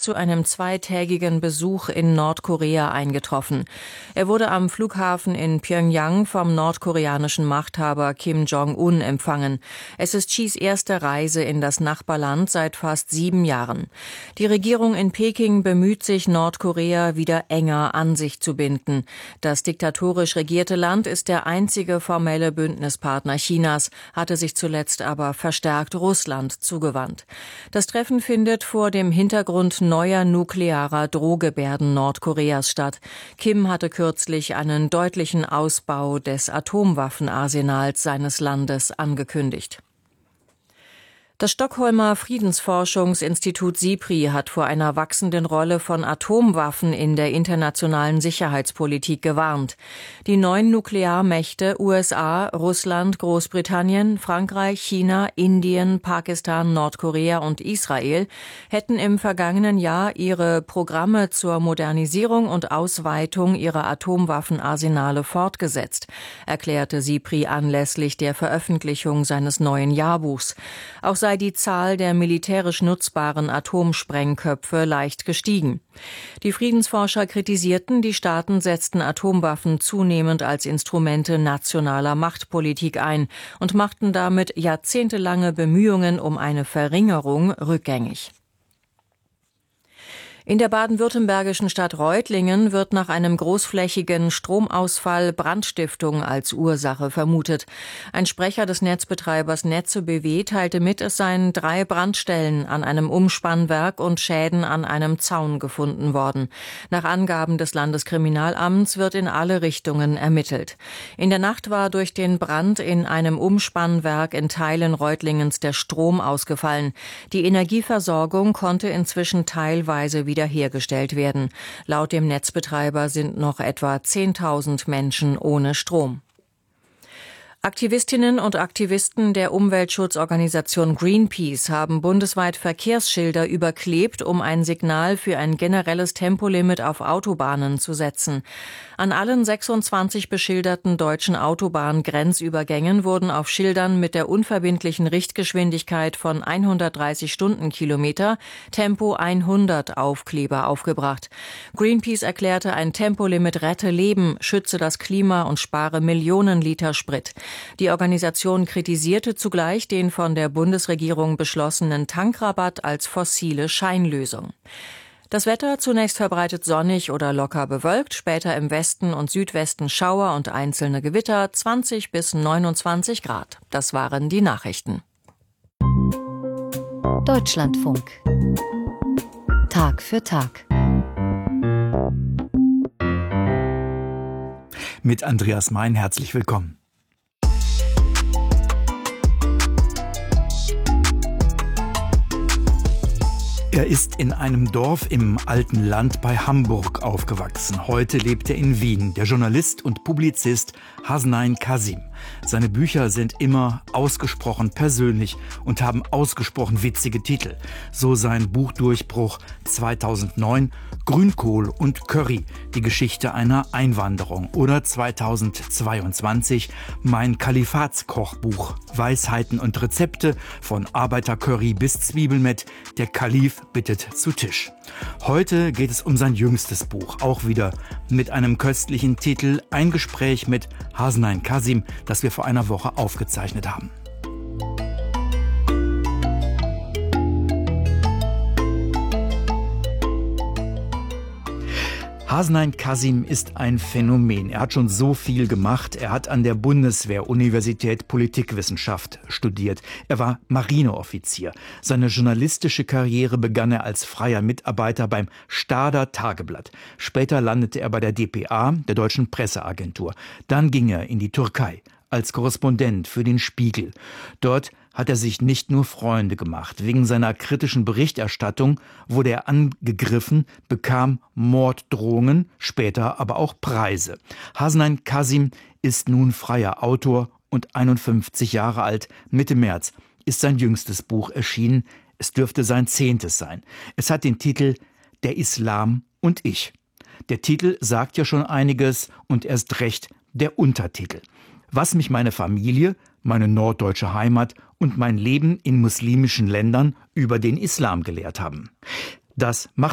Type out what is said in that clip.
ist zu einem zweitägigen Besuch in Nordkorea eingetroffen. Er wurde am Flughafen in Pjöngjang vom nordkoreanischen Machthaber Kim Jong-un empfangen. Es ist Xis erste Reise in das Nachbarland seit fast 7 Jahren. Die Regierung in Peking bemüht sich, Nordkorea wieder enger an sich zu binden. Das diktatorisch regierte Land ist der einzige formelle Bündnispartner Chinas, hatte sich zuletzt aber verstärkt Russland zugewandt. Das Treffen findet vor dem Hintergrund neuer nuklearer Drohgebärden Nordkoreas statt. Kim hatte kürzlich einen deutlichen Ausbau des Atomwaffenarsenals seines Landes angekündigt. Das Stockholmer Friedensforschungsinstitut SIPRI hat vor einer wachsenden Rolle von Atomwaffen in der internationalen Sicherheitspolitik gewarnt. Die 9 Nuklearmächte USA, Russland, Großbritannien, Frankreich, China, Indien, Pakistan, Nordkorea und Israel hätten im vergangenen Jahr ihre Programme zur Modernisierung und Ausweitung ihrer Atomwaffenarsenale fortgesetzt, erklärte SIPRI anlässlich der Veröffentlichung seines neuen Jahrbuchs. Auch sei die Zahl der militärisch nutzbaren Atomsprengköpfe leicht gestiegen. Die Friedensforscher kritisierten, die Staaten setzten Atomwaffen zunehmend als Instrumente nationaler Machtpolitik ein und machten damit jahrzehntelange Bemühungen um eine Verringerung rückgängig. In der baden-württembergischen Stadt Reutlingen wird nach einem großflächigen Stromausfall Brandstiftung als Ursache vermutet. Ein Sprecher des Netzbetreibers Netze BW teilte mit, es seien 3 Brandstellen an einem Umspannwerk und Schäden an einem Zaun gefunden worden. Nach Angaben des Landeskriminalamts wird in alle Richtungen ermittelt. In der Nacht war durch den Brand in einem Umspannwerk in Teilen Reutlingens der Strom ausgefallen. Die Energieversorgung konnte inzwischen teilweise wiederhergestellt werden. Laut dem Netzbetreiber sind noch etwa 10.000 Menschen ohne Strom. Aktivistinnen und Aktivisten der Umweltschutzorganisation Greenpeace haben bundesweit Verkehrsschilder überklebt, um ein Signal für ein generelles Tempolimit auf Autobahnen zu setzen. An allen 26 beschilderten deutschen Autobahngrenzübergängen wurden auf Schildern mit der unverbindlichen Richtgeschwindigkeit von 130 Stundenkilometer Tempo 100 Aufkleber aufgebracht. Greenpeace erklärte, ein Tempolimit rette Leben, schütze das Klima und spare Millionen Liter Sprit. Die Organisation kritisierte zugleich den von der Bundesregierung beschlossenen Tankrabatt als fossile Scheinlösung. Das Wetter zunächst verbreitet sonnig oder locker bewölkt, später im Westen und Südwesten Schauer und einzelne Gewitter, 20 bis 29 Grad. Das waren die Nachrichten. Deutschlandfunk. Tag für Tag. Mit Andreas Mein, herzlich willkommen. Er ist in einem Dorf im alten Land bei Hamburg aufgewachsen. Heute lebt er in Wien, der Journalist und Publizist Hasnain Kasim. Seine Bücher sind immer ausgesprochen persönlich und haben ausgesprochen witzige Titel. So sein Buchdurchbruch 2009, Grünkohl und Curry, die Geschichte einer Einwanderung. Oder 2022, mein Kalifatskochbuch, Weisheiten und Rezepte von Arbeitercurry bis Zwiebelmett, der Kalif bittet zu Tisch. Heute geht es um sein jüngstes Buch, auch wieder mit einem köstlichen Titel, ein Gespräch mit Hasnain Kasim, das wir vor einer Woche aufgezeichnet haben. Hasnain Kasim ist ein Phänomen. Er hat schon so viel gemacht. Er hat an der Bundeswehr-Universität Politikwissenschaft studiert. Er war Marineoffizier. Seine journalistische Karriere begann er als freier Mitarbeiter beim Stader Tageblatt. Später landete er bei der dpa, der Deutschen Presseagentur. Dann ging er in die Türkei als Korrespondent für den Spiegel. Dort hat er sich nicht nur Freunde gemacht. Wegen seiner kritischen Berichterstattung wurde er angegriffen, bekam Morddrohungen, später aber auch Preise. Hasnain Kasim ist nun freier Autor und 51 Jahre alt. Mitte März ist sein jüngstes Buch erschienen. Es dürfte sein 10. sein. Es hat den Titel »Der Islam und ich«. Der Titel sagt ja schon einiges und erst recht der Untertitel. Was mich meine Familie, meine norddeutsche Heimat und mein Leben in muslimischen Ländern über den Islam gelehrt haben. Das macht